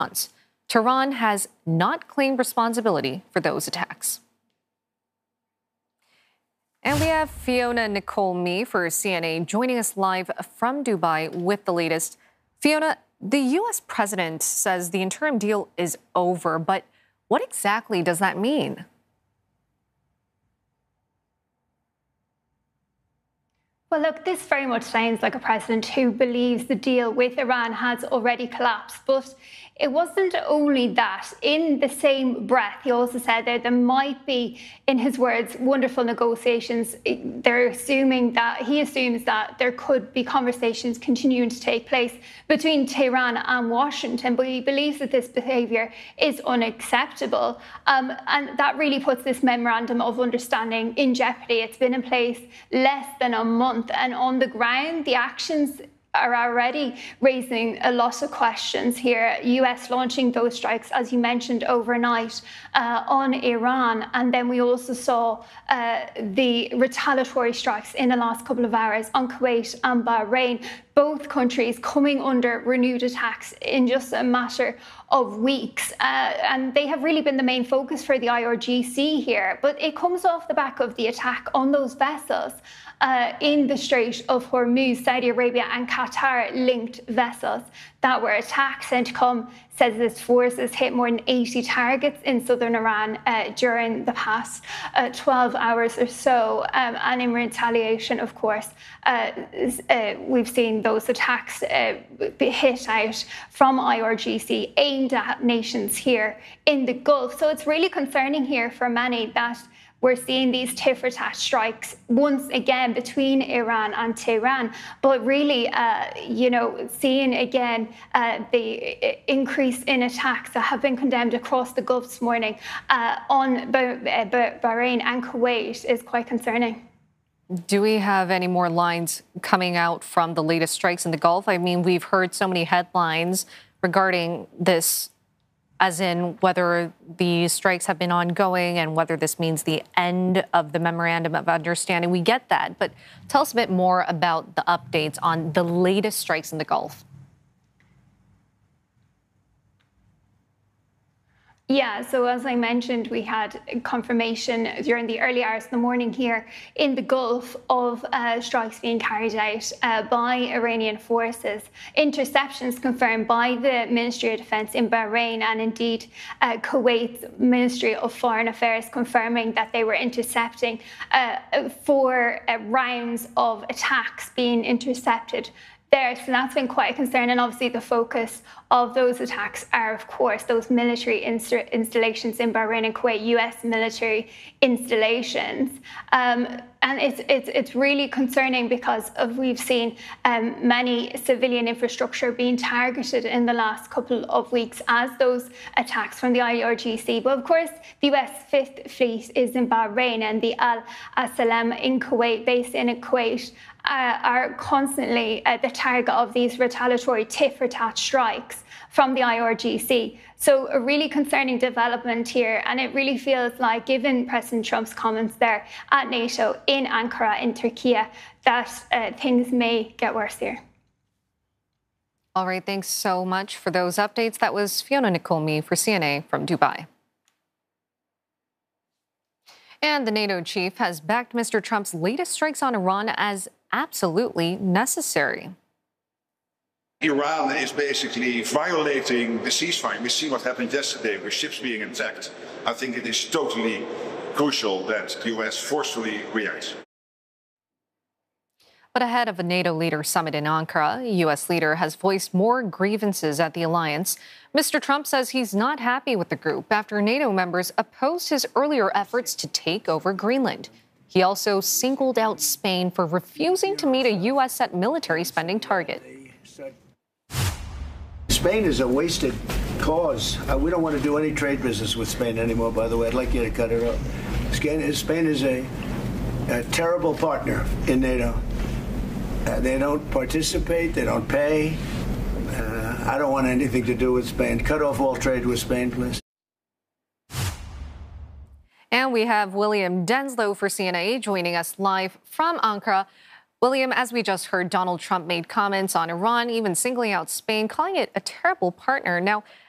Tehran has not claimed responsibility for those attacks. And we have Fiona Nicole Mee for CNA joining us live from Dubai with the latest. Fiona, the U.S. president says the interim deal is over, but what exactly does that mean? Well, look, this very much sounds like a president who believes the deal with Iran has already collapsed. But it wasn't only that. In the same breath, he also said that there might be, in his words, wonderful negotiations. He assumes that there could be conversations continuing to take place between Tehran and Washington, but he believes that this behaviour is unacceptable. And that really puts this memorandum of understanding in jeopardy. It's been in place less than a month, and on the ground, the actions are already raising a lot of questions here. US launching those strikes, as you mentioned, overnight on Iran. And then we also saw the retaliatory strikes in the last couple of hours on Kuwait and Bahrain. Both countries coming under renewed attacks in just a matter of weeks. And they have really been the main focus for the IRGC here. But it comes off the back of the attack on those vessels in the Strait of Hormuz. Saudi Arabia and Qatar linked vessels that were attacked. CENTCOM says its forces hit more than 80 targets in southern Iran during the past 12 hours or so. And in retaliation, of course, we've seen those attacks be hit out from IRGC aimed at nations here in the Gulf. So it's really concerning here for many that we're seeing these tit-for-tat strikes once again between Iran and Tehran, but really, seeing again the increase in attacks that have been condemned across the Gulf this morning on Bahrain and Kuwait is quite concerning. Do we have any more lines coming out from the latest strikes in the Gulf? I mean, we've heard so many headlines regarding this, as in whether the strikes have been ongoing and whether this means the end of the memorandum of understanding. We get that, but tell us a bit more about the updates on the latest strikes in the Gulf. Yeah, so as I mentioned, we had confirmation during the early hours of the morning here in the Gulf of strikes being carried out by Iranian forces. Interceptions confirmed by the Ministry of Defense in Bahrain, and indeed Kuwait's Ministry of Foreign Affairs confirming that they were intercepting 4 rounds of attacks being intercepted there. So that's been quite a concern. And obviously the focus of those attacks are, of course, those military installations in Bahrain and Kuwait, US military installations. And it's really concerning because we've seen many civilian infrastructure being targeted in the last couple of weeks as those attacks from the IRGC. But of course, the US Fifth Fleet is in Bahrain, and the Al Salam in Kuwait, based in Kuwait, are constantly the target of these retaliatory tit-for-tat strikes from the IRGC. So a really concerning development here, and it really feels like, given President Trump's comments there at NATO in Ankara in Turkey, that things may get worse here. All right, thanks so much for those updates. That was Fiona Nicole Mee for CNA from Dubai. And the NATO chief has backed Mr. Trump's latest strikes on Iran as absolutely necessary. Iran is basically violating the ceasefire. We see what happened yesterday with ships being attacked. I think it is totally crucial that the US forcefully reacts. But ahead of a NATO leader summit in Ankara, a U.S. leader has voiced more grievances at the alliance. Mr. Trump says he's not happy with the group after NATO members opposed his earlier efforts to take over Greenland. He also singled out Spain for refusing to meet a U.S.-set military spending target. Spain is a wasted cause. We don't want to do any trade business with Spain anymore, by the way. I'd like you to cut it off. Spain is a terrible partner in NATO. They don't participate. They don't pay. I don't want anything to do with Spain. Cut off all trade with Spain, please. And we have William Denslow for CNA joining us live from Ankara. William, as we just heard, Donald Trump made comments on Iran, even singling out Spain, calling it a terrible partner. Now,